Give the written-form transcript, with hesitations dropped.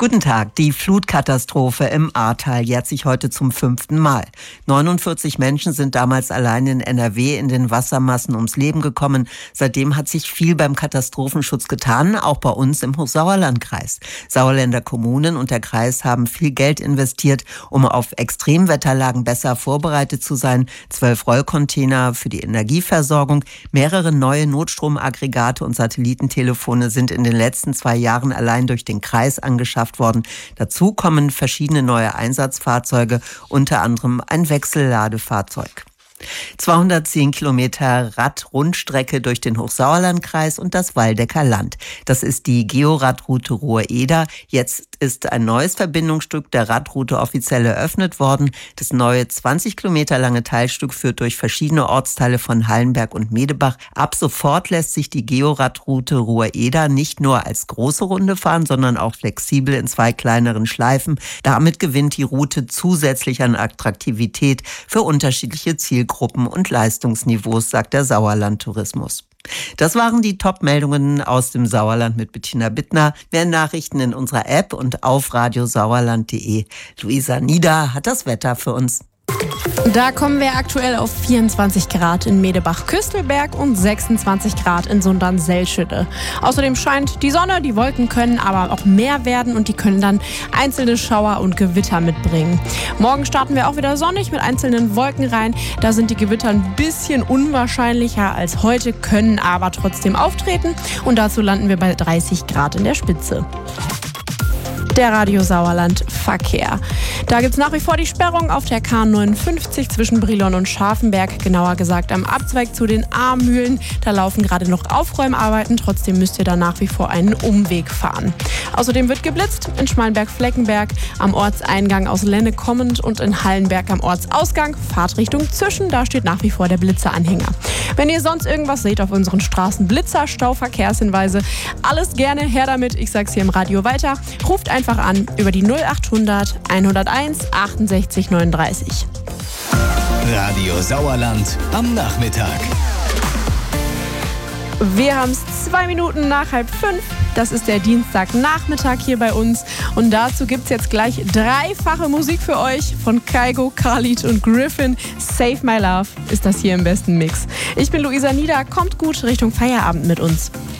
Guten Tag. Die Flutkatastrophe im Ahrtal jährt sich heute zum 5. Mal. 49 Menschen sind damals allein in NRW in den Wassermassen ums Leben gekommen. Seitdem hat sich viel beim Katastrophenschutz getan, auch bei uns im Hochsauerlandkreis. Sauerländer Kommunen und der Kreis haben viel Geld investiert, um auf Extremwetterlagen besser vorbereitet zu sein. 12 Rollcontainer für die Energieversorgung, mehrere neue Notstromaggregate und Satellitentelefone sind in den letzten 2 Jahren allein durch den Kreis angeschafft worden. Dazu kommen verschiedene neue Einsatzfahrzeuge, unter anderem ein Wechselladefahrzeug. 210 Kilometer Radrundstrecke durch den Hochsauerlandkreis und das Waldecker Land. Das ist die Georadroute Ruhr-Eder. Jetzt ist ein neues Verbindungsstück der Radroute offiziell eröffnet worden. Das neue 20 Kilometer lange Teilstück führt durch verschiedene Ortsteile von Hallenberg und Medebach. Ab sofort lässt sich die Georadroute Ruhr-Eder nicht nur als große Runde fahren, sondern auch flexibel in 2 kleineren Schleifen. Damit gewinnt die Route zusätzlich an Attraktivität für unterschiedliche Zielgruppen und Leistungsniveaus, sagt der Sauerland Tourismus. Das waren die Top-Meldungen aus dem Sauerland mit Bettina Bittner. Mehr Nachrichten in unserer App und auf radiosauerland.de. Luisa Nieder hat das Wetter für uns. Da kommen wir aktuell auf 24 Grad in Medebach-Küstelberg und 26 Grad in Sundern-Selschede. Außerdem scheint die Sonne, die Wolken können aber auch mehr werden und die können dann einzelne Schauer und Gewitter mitbringen. Morgen starten wir auch wieder sonnig mit einzelnen Wolken rein. Da sind die Gewitter ein bisschen unwahrscheinlicher als heute, können aber trotzdem auftreten und dazu landen wir bei 30 Grad in der Spitze. Der Radio Sauerland Verkehr. Da gibt es nach wie vor die Sperrung auf der K59 zwischen Brilon und Scharfenberg, genauer gesagt am Abzweig zu den Ahrmühlen. Da laufen gerade noch Aufräumarbeiten, trotzdem müsst ihr da nach wie vor einen Umweg fahren. Außerdem wird geblitzt in Schmalenberg-Fleckenberg, am Ortseingang aus Lenne kommend und in Hallenberg am Ortsausgang. Fahrtrichtung Zischen, da steht nach wie vor der Blitzeranhänger. Wenn ihr sonst irgendwas seht auf unseren Straßen, Blitzer, Stau, Verkehrshinweise, alles gerne her damit. Ich sag's hier im Radio weiter. Ruft einfach an über die 0800 101 68 39. Radio Sauerland am Nachmittag. Wir haben es 2 Minuten nach 4:30. Das ist der Dienstagnachmittag hier bei uns. Und dazu gibt es jetzt gleich 3-fache Musik für euch von Kygo, Khalid und Griffin. Save My Love ist das hier im besten Mix. Ich bin Luisa Nieder. Kommt gut Richtung Feierabend mit uns.